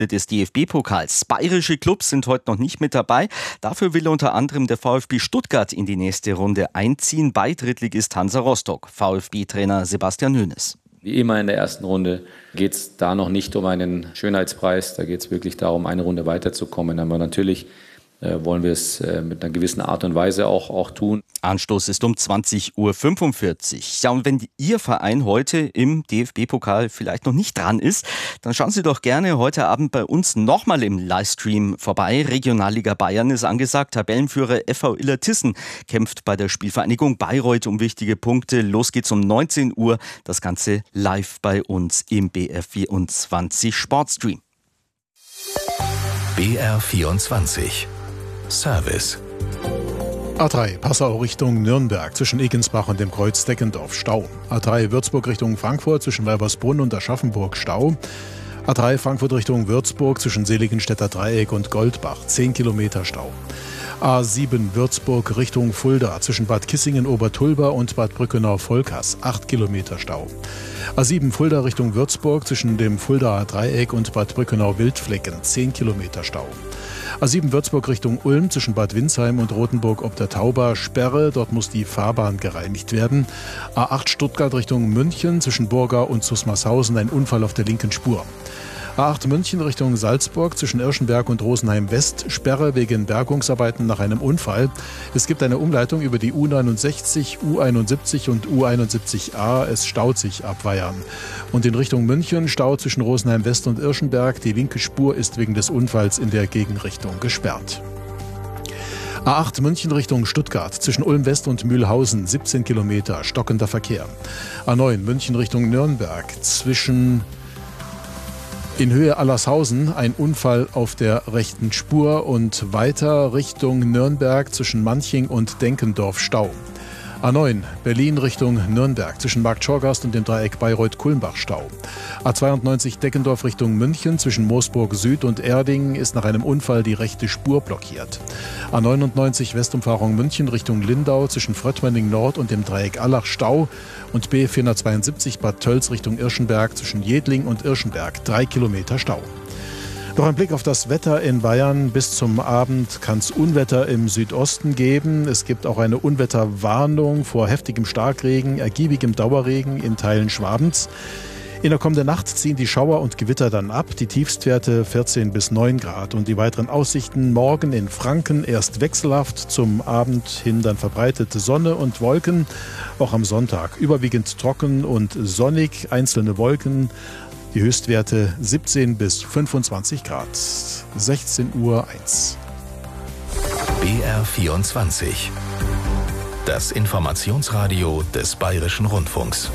des DFB-Pokals. Bayerische Clubs sind heute noch nicht mit dabei. Dafür will unter anderem der VfB Stuttgart in die nächste Runde einziehen. Bei Drittligist Hansa Rostock. VfB-Trainer Sebastian Hoeneß. Wie immer in der ersten Runde geht es da noch nicht um einen Schönheitspreis. Da geht es wirklich darum, eine Runde weiterzukommen. Aber natürlich wollen wir es mit einer gewissen Art und Weise auch tun. Anstoß ist um 20:45 Uhr. Ja, und wenn Ihr Verein heute im DFB-Pokal vielleicht noch nicht dran ist, dann schauen Sie doch gerne heute Abend bei uns nochmal im Livestream vorbei. Regionalliga Bayern ist angesagt. Tabellenführer FV Illertissen kämpft bei der Spielvereinigung Bayreuth um wichtige Punkte. Los geht's um 19 Uhr. Das Ganze live bei uns im BR24 Sportstream. BR24 Service. A3 Passau Richtung Nürnberg zwischen Egensbach und dem Kreuz Deckendorf Stau. A3 Würzburg Richtung Frankfurt zwischen Weibersbrunn und Aschaffenburg Stau. A3 Frankfurt Richtung Würzburg zwischen Seligenstädter Dreieck und Goldbach 10 Kilometer Stau. A7 Würzburg Richtung Fulda zwischen Bad Kissingen-Obertulba und Bad Brückenau-Volkers 8 Kilometer Stau. A7 Fulda Richtung Würzburg zwischen dem Fuldaer Dreieck und Bad Brückenau-Wildflecken 10 Kilometer Stau. A7 Würzburg Richtung Ulm zwischen Bad Windsheim und Rothenburg ob der Tauber Sperre, dort muss die Fahrbahn gereinigt werden. A8 Stuttgart Richtung München zwischen Burgau und Susmarshausen ein Unfall auf der linken Spur. A8 München Richtung Salzburg zwischen Irschenberg und Rosenheim West, Sperre wegen Bergungsarbeiten nach einem Unfall. Es gibt eine Umleitung über die U69, U71 und U71a. Es staut sich ab Weyern. Und in Richtung München Stau zwischen Rosenheim West und Irschenberg. Die linke Spur ist wegen des Unfalls in der Gegenrichtung gesperrt. A8 München Richtung Stuttgart zwischen Ulm West und Mühlhausen 17 Kilometer, stockender Verkehr. A9 München Richtung Nürnberg zwischen in Höhe Allershausen ein Unfall auf der rechten Spur und weiter Richtung Nürnberg zwischen Manching und Denkendorf Stau. A9 Berlin Richtung Nürnberg zwischen Markt Schorgast und dem Dreieck Bayreuth-Kulmbach Stau. A92 Deckendorf Richtung München zwischen Moosburg Süd und Erding ist nach einem Unfall die rechte Spur blockiert. A99 Westumfahrung München Richtung Lindau zwischen Fröttmanning Nord und dem Dreieck Allach Stau und B472 Bad Tölz Richtung Irschenberg zwischen Jedling und Irschenberg 3 Kilometer Stau. Noch ein Blick auf das Wetter in Bayern. Bis zum Abend kann es Unwetter im Südosten geben. Es gibt auch eine Unwetterwarnung vor heftigem Starkregen, ergiebigem Dauerregen in Teilen Schwabens. In der kommenden Nacht ziehen die Schauer und Gewitter dann ab. Die Tiefstwerte 14 bis 9 Grad. Und die weiteren Aussichten morgen in Franken erst wechselhaft, zum Abend hin dann verbreitete Sonne und Wolken. Auch am Sonntag überwiegend trocken und sonnig, einzelne Wolken. Die Höchstwerte 17 bis 25 Grad. 16:01 Uhr. BR24. Das Informationsradio des Bayerischen Rundfunks.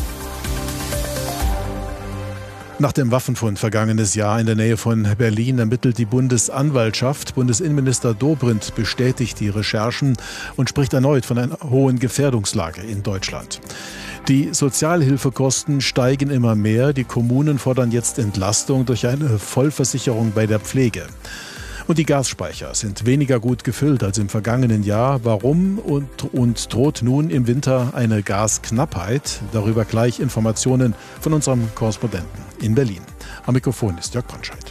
Nach dem Waffenfund vergangenes Jahr in der Nähe von Berlin ermittelt die Bundesanwaltschaft. Bundesinnenminister Dobrindt bestätigt die Recherchen und spricht erneut von einer hohen Gefährdungslage in Deutschland. Die Sozialhilfekosten steigen immer mehr. Die Kommunen fordern jetzt Entlastung durch eine Vollversicherung bei der Pflege. Und die Gasspeicher sind weniger gut gefüllt als im vergangenen Jahr. Warum und droht nun im Winter eine Gasknappheit? Darüber gleich Informationen von unserem Korrespondenten in Berlin. Am Mikrofon ist Jörg Brandscheid.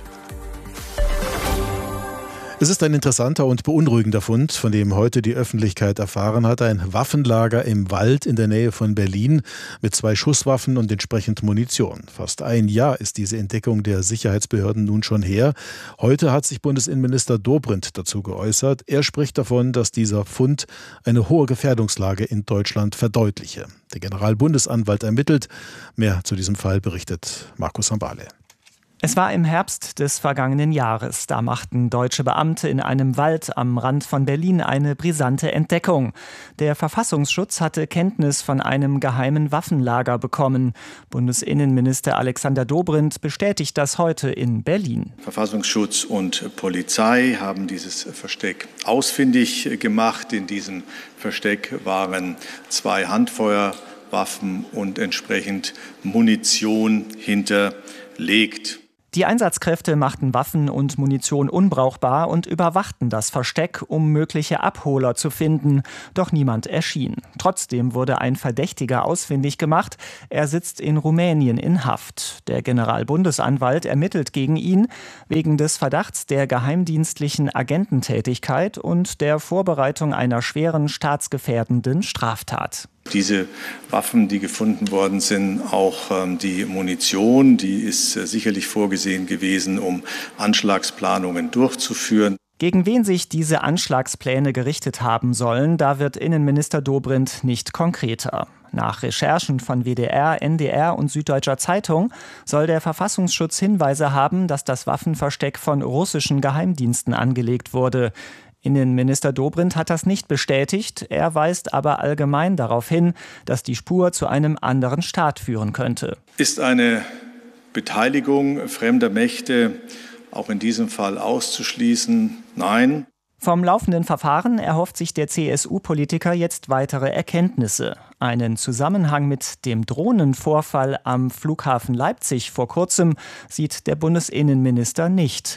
Es ist ein interessanter und beunruhigender Fund, von dem heute die Öffentlichkeit erfahren hat. Ein Waffenlager im Wald in der Nähe von Berlin mit 2 Schusswaffen und entsprechend Munition. Fast ein Jahr ist diese Entdeckung der Sicherheitsbehörden nun schon her. Heute hat sich Bundesinnenminister Dobrindt dazu geäußert. Er spricht davon, dass dieser Fund eine hohe Gefährdungslage in Deutschland verdeutliche. Der Generalbundesanwalt ermittelt. Mehr zu diesem Fall berichtet Markus Sambale. Es war im Herbst des vergangenen Jahres. Da machten deutsche Beamte in einem Wald am Rand von Berlin eine brisante Entdeckung. Der Verfassungsschutz hatte Kenntnis von einem geheimen Waffenlager bekommen. Bundesinnenminister Alexander Dobrindt bestätigt das heute in Berlin. Verfassungsschutz und Polizei haben dieses Versteck ausfindig gemacht. In diesem Versteck waren 2 Handfeuerwaffen und entsprechend Munition hinterlegt. Die Einsatzkräfte machten Waffen und Munition unbrauchbar und überwachten das Versteck, um mögliche Abholer zu finden. Doch niemand erschien. Trotzdem wurde ein Verdächtiger ausfindig gemacht. Er sitzt in Rumänien in Haft. Der Generalbundesanwalt ermittelt gegen ihn wegen des Verdachts der geheimdienstlichen Agententätigkeit und der Vorbereitung einer schweren staatsgefährdenden Straftat. Diese Waffen, die gefunden worden sind, auch die Munition, die ist sicherlich vorgesehen gewesen, um Anschlagsplanungen durchzuführen. Gegen wen sich diese Anschlagspläne gerichtet haben sollen, da wird Innenminister Dobrindt nicht konkreter. Nach Recherchen von WDR, NDR und Süddeutscher Zeitung soll der Verfassungsschutz Hinweise haben, dass das Waffenversteck von russischen Geheimdiensten angelegt wurde. Innenminister Dobrindt hat das nicht bestätigt, er weist aber allgemein darauf hin, dass die Spur zu einem anderen Staat führen könnte. Ist eine Beteiligung fremder Mächte auch in diesem Fall auszuschließen? Nein. Vom laufenden Verfahren erhofft sich der CSU-Politiker jetzt weitere Erkenntnisse. Einen Zusammenhang mit dem Drohnenvorfall am Flughafen Leipzig vor kurzem sieht der Bundesinnenminister nicht.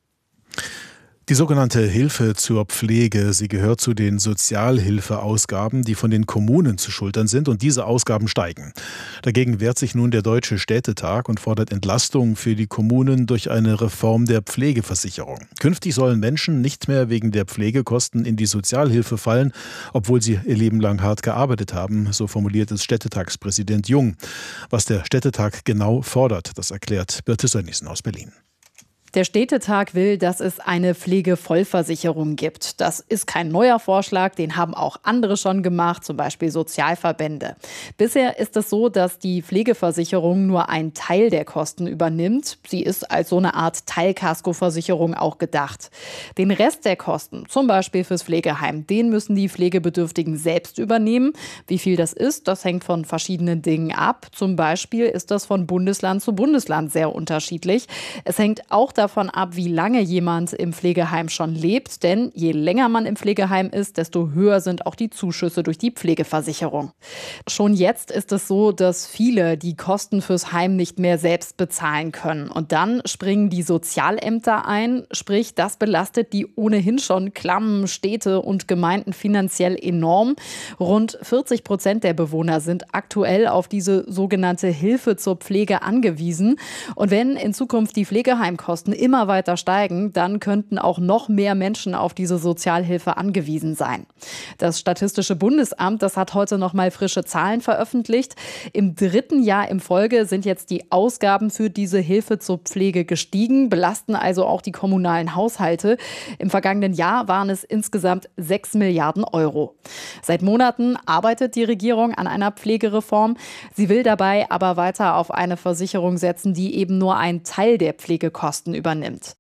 Die sogenannte Hilfe zur Pflege, sie gehört zu den Sozialhilfeausgaben, die von den Kommunen zu schultern sind, und diese Ausgaben steigen. Dagegen wehrt sich nun der Deutsche Städtetag und fordert Entlastung für die Kommunen durch eine Reform der Pflegeversicherung. Künftig sollen Menschen nicht mehr wegen der Pflegekosten in die Sozialhilfe fallen, obwohl sie ihr Leben lang hart gearbeitet haben, so formuliert es Städtetagspräsident Jung. Was der Städtetag genau fordert, das erklärt Birte Sönnigsen aus Berlin. Der Städtetag will, dass es eine Pflegevollversicherung gibt. Das ist kein neuer Vorschlag, den haben auch andere schon gemacht, zum Beispiel Sozialverbände. Bisher ist es so, dass die Pflegeversicherung nur einen Teil der Kosten übernimmt. Sie ist als so eine Art Teilkaskoversicherung auch gedacht. Den Rest der Kosten, zum Beispiel fürs Pflegeheim, den müssen die Pflegebedürftigen selbst übernehmen. Wie viel das ist, das hängt von verschiedenen Dingen ab. Zum Beispiel ist das von Bundesland zu Bundesland sehr unterschiedlich. Es hängt auch davon ab, wie lange jemand im Pflegeheim schon lebt, denn je länger man im Pflegeheim ist, desto höher sind auch die Zuschüsse durch die Pflegeversicherung. Schon jetzt ist es so, dass viele die Kosten fürs Heim nicht mehr selbst bezahlen können. Und dann springen die Sozialämter ein, sprich, das belastet die ohnehin schon klammen Städte und Gemeinden finanziell enorm. Rund 40% der Bewohner sind aktuell auf diese sogenannte Hilfe zur Pflege angewiesen. Und wenn in Zukunft die Pflegeheimkosten immer weiter steigen, dann könnten auch noch mehr Menschen auf diese Sozialhilfe angewiesen sein. Das Statistische Bundesamt, das hat heute noch mal frische Zahlen veröffentlicht. Im 3. Jahr in Folge sind jetzt die Ausgaben für diese Hilfe zur Pflege gestiegen, belasten also auch die kommunalen Haushalte. Im vergangenen Jahr waren es insgesamt 6 Milliarden Euro. Seit Monaten arbeitet die Regierung an einer Pflegereform. Sie will dabei aber weiter auf eine Versicherung setzen, die eben nur einen Teil der Pflegekosten übernimmt.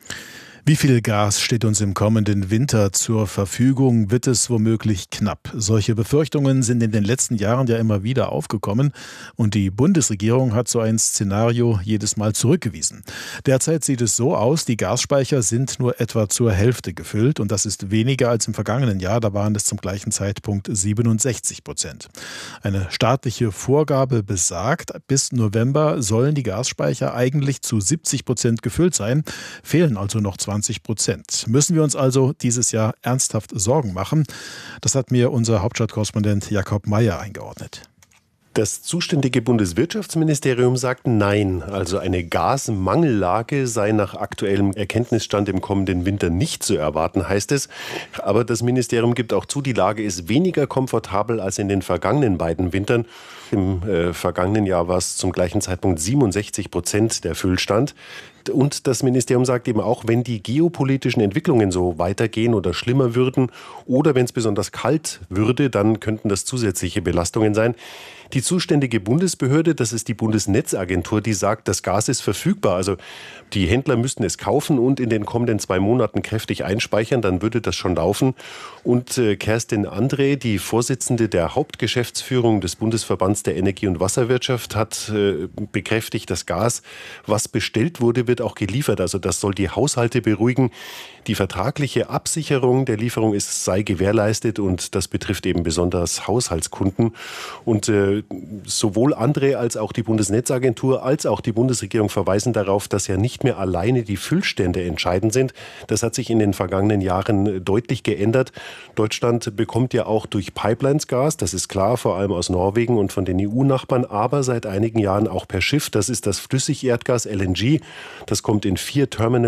Wie viel Gas steht uns im kommenden Winter zur Verfügung? Wird es womöglich knapp? Solche Befürchtungen sind in den letzten Jahren ja immer wieder aufgekommen und die Bundesregierung hat so ein Szenario jedes Mal zurückgewiesen. Derzeit sieht es so aus, die Gasspeicher sind nur etwa zur Hälfte gefüllt und das ist weniger als im vergangenen Jahr, da waren es zum gleichen Zeitpunkt 67%. Eine staatliche Vorgabe besagt, bis November sollen die Gasspeicher eigentlich zu 70% gefüllt sein, fehlen also noch 20%. Müssen wir uns also dieses Jahr ernsthaft Sorgen machen? Das hat mir unser Hauptstadtkorrespondent Jakob Mayer eingeordnet. Das zuständige Bundeswirtschaftsministerium sagt nein. Also eine Gasmangellage sei nach aktuellem Erkenntnisstand im kommenden Winter nicht zu erwarten, heißt es. Aber das Ministerium gibt auch zu, die Lage ist weniger komfortabel als in den vergangenen beiden Wintern. Im vergangenen Jahr war es zum gleichen Zeitpunkt 67% der Füllstand. Und das Ministerium sagt eben auch, wenn die geopolitischen Entwicklungen so weitergehen oder schlimmer würden oder wenn es besonders kalt würde, dann könnten das zusätzliche Belastungen sein. Die zuständige Bundesbehörde, das ist die Bundesnetzagentur, die sagt, das Gas ist verfügbar. Also die Händler müssten es kaufen und in den kommenden 2 Monaten kräftig einspeichern, dann würde das schon laufen. Und Kerstin André, die Vorsitzende der Hauptgeschäftsführung des Bundesverbands der Energie- und Wasserwirtschaft, hat bekräftigt, das Gas, was bestellt wurde, wird auch geliefert. Also das soll die Haushalte beruhigen. Die vertragliche Absicherung der Lieferung sei gewährleistet und das betrifft eben besonders Haushaltskunden. Und sowohl Andre als auch die Bundesnetzagentur als auch die Bundesregierung verweisen darauf, dass ja nicht mehr alleine die Füllstände entscheidend sind. Das hat sich in den vergangenen Jahren deutlich geändert. Deutschland bekommt ja auch durch Pipelines Gas, das ist klar, vor allem aus Norwegen und von den EU-Nachbarn, aber seit einigen Jahren auch per Schiff. Das ist das Flüssigerdgas LNG. Das kommt in 4 Terminals